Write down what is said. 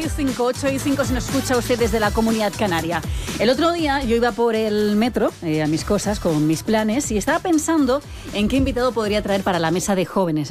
628 825 si nos escucha usted desde la Comunidad Canaria. El otro día yo iba por el metro a mis cosas, con mis planes, y estaba pensando en qué invitado podría traer para la mesa de jóvenes.